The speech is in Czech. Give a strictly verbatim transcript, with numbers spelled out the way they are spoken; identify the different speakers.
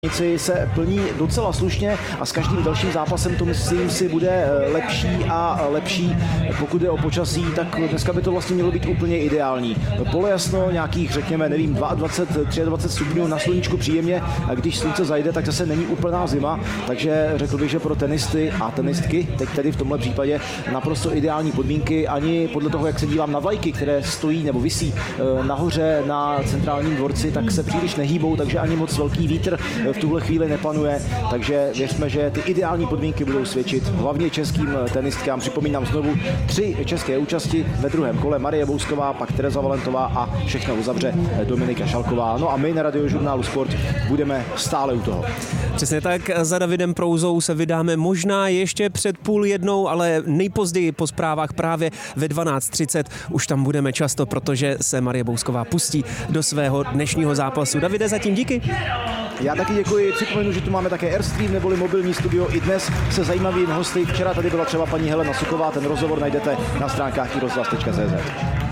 Speaker 1: Se plní docela slušně a s každým dalším zápasem to myslím si bude lepší a lepší. Pokud je o počasí, tak dneska by to vlastně mělo být úplně ideální. Pole jasno, nějakých řekněme, nevím, dvacet dva, dvacet tři stupňů na sluníčku příjemně a když slunce zajde, tak zase není úplná zima, takže řekl bych, že pro tenisty a tenistky, teď tedy v tomhle případě naprosto ideální podmínky, ani podle toho, jak se dívám na vlajky, které stojí nebo visí nahoře na centrálním dvorci, tak se příliš nehýbou, takže ani moc velký vítr v tuhle chvíli nepanuje, takže věřme, že ty ideální podmínky budou svědčit hlavně českým tenistkám. Připomínám znovu tři české účasti ve druhém kole: Marie Bousková, pak Tereza Valentová a všechno uzavře Dominika Šalková. No a my na Radiožurnálu Sport budeme stále u toho.
Speaker 2: Přesně tak, za Davidem Prouzou se vydáme možná ještě před půl jednou, ale nejpozději po zprávách právě ve dvanáct třicet už tam budeme často, protože se Marie Bousková pustí do svého dnešního zápasu. Davide, zatím díky.
Speaker 1: Já taky děkuji. Připomenu, že tu máme také Airstream neboli mobilní studio i dnes se zajímavými hosty. Včera tady byla třeba paní Helena Suková, ten rozhovor najdete na stránkách i rozhlas tečka cé zet.